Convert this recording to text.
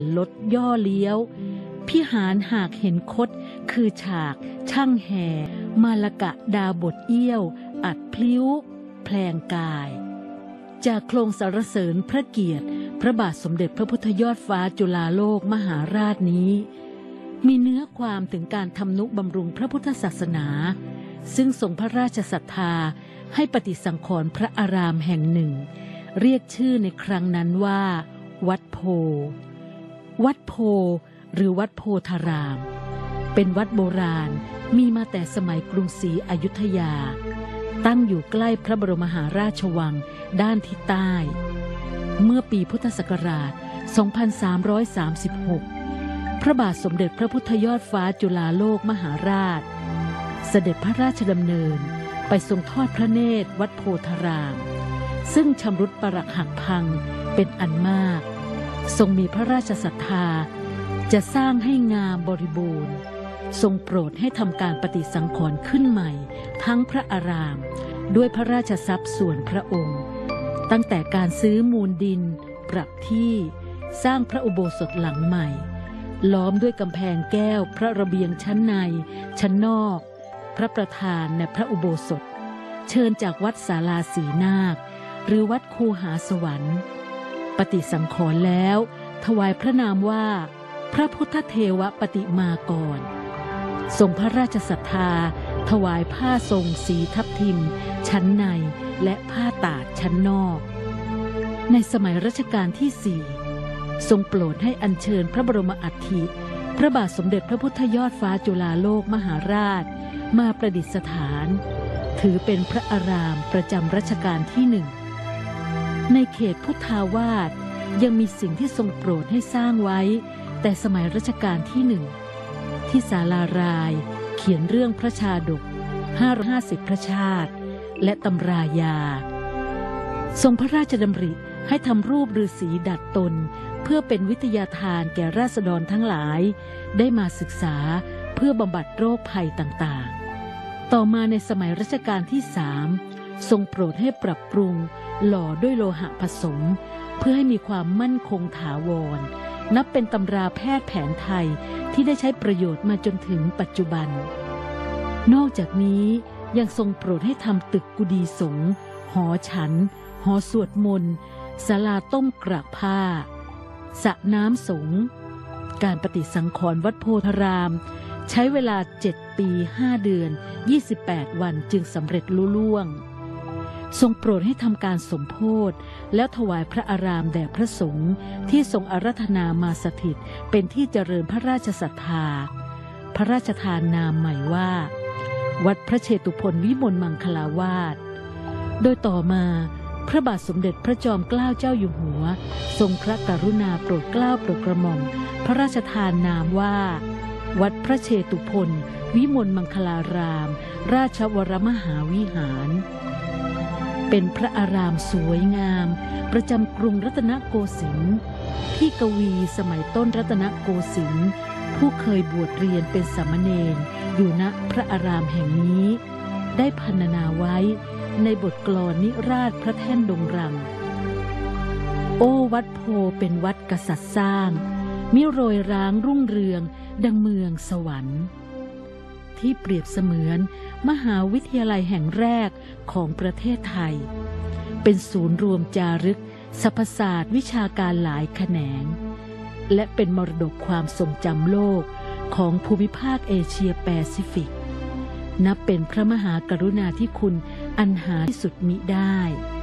ลดย่อเลี้ยวพิหารหากเห็นคดคือฉากช่างแห่มาลกะดาบทเอี้ยวอัดพลิ้วแพลงกายจากโครงสรรเสริญพระเกียรติพระบาทสมเด็จพระพุทธยอดฟ้าจุฬาโลกมหาราชนี้มีเนื้อความถึงการทำนุบำรุงพระพุทธศาสนาซึ่งทรงพระราชศรัทธาให้ปฏิสังขรณ์พระอารามแห่งหนึ่งเรียกชื่อในครั้งนั้นว่าวัดโพวัดโพหรือวัดโพธารามเป็นวัดโบราณมีมาแต่สมัยกรุงศรีอยุธยาตั้งอยู่ใกล้พระบรมมหาราชวังด้านทิศใต้เมื่อปีพุทธศักราช 2336 พระบาทสมเด็จพระพุทธยอดฟ้าจุฬาโลกมหาราชเสด็จพระราชดำเนินไปทรงทอดพระเนตรวัดโพธารามซึ่งชำรุดปรักหักพังเป็นอันมากทรงมีพระราชศรัทธาจะสร้างให้งามบริบูรณ์ทรงโปรดให้ทำการปฏิสังขรณ์ขึ้นใหม่ทั้งพระอารามด้วยพระราชทรัพย์ส่วนพระองค์ตั้งแต่การซื้อมูลดินปรับที่สร้างพระอุโบสถหลังใหม่ล้อมด้วยกำแพงแก้วพระระเบียงชั้นในชั้นนอกพระประธานในพระอุโบสถเชิญจากวัดศาลาสีนาคหรือวัดคูหาสวรรค์ปฏิสังขรณ์แล้วถวายพระนามว่าพระพุทธเทวปฏิมากรทรงพระราชศรัทธาถวายผ้าทรงสีทับทิมชั้นในและผ้าตาดชั้นนอกในสมัยรัชกาลที่ 4ทรงโปรดให้อัญเชิญพระบรมอัฐิพระบาทสมเด็จพระพุทธยอดฟ้าจุฬาโลกมหาราชมาประดิษฐานถือเป็นพระอารามประจำรัชกาลที่ 1ในเขตพุทธาวาสยังมีสิ่งที่ทรงโปรดให้สร้างไว้แต่สมัยรัชกาลที่ 1ที่ศาลารายเขียนเรื่องพระชาดก550พระชาติและตำรายาทรงพระราชดำริให้ทำรูปฤาษีดัดตนเพื่อเป็นวิทยาทานแก่ราษฎรทั้งหลายได้มาศึกษาเพื่อบำบัดโรคภัยต่างๆต่อมาในสมัยรัชกาลที่ 3ทรงโปรดให้ปรับปรุงหล่อด้วยโลหะผสมเพื่อให้มีความมั่นคงถาวรนับเป็นตำราแพทย์แผนไทยที่ได้ใช้ประโยชน์มาจนถึงปัจจุบันนอกจากนี้ยังทรงโปรดให้ทำตึกกุฏิสงฆ์หอฉันหอสวดมนต์ศาลาต้มกระผ้าสระน้ำสงฆ์การปฏิสังขรณ์วัดโพธารามใช้เวลา7 ปี 5 เดือน 28 วันจึงสำเร็จลุล่วงทรงโปรดให้ทำการสมโภชแล้วถวายพระอารามแด่พระสงฆ์ที่ทรงอาราธนามาสถิตเป็นที่เจริญพระราชศรัทธาพระราชทานนามใหม่ว่าวัดพระเชตุพนวิมลมังคลาวาสโดยต่อมาพระบาทสมเด็จพระจอมเกล้าเจ้าอยู่หัวทรงพระกรุณาโปรดเกล้าโปรดกระหม่อมพระราชทานนามว่าวัดพระเชตุพนวิมลมังคลารามราชวรมหาวิหารเป็นพระอารามสวยงามประจำกรุงรัตนโกสินทร์ที่กวีสมัยต้นรัตนโกสินทร์ผู้เคยบวชเรียนเป็นสามเณรอยู่ณพระอารามแห่งนี้ได้พรรณนาไว้ในบทกลอนนิราศพระแท่นดงรังโอ้วัดโพเป็นวัดกษัตริย์สร้างมิโรยร้างรุ่งเรืองดังเมืองสวรรค์ที่เปรียบเสมือนมหาวิทยาลัยแห่งแรกของประเทศไทยเป็นศูนย์รวมจารึกสรรพศาสตร์วิชาการหลายแขนงและเป็นมรดกความทรงจำโลกของภูมิภาคเอเชียแปซิฟิกนับเป็นพระมหากรุณาธิคุณอันหาที่สุดมิได้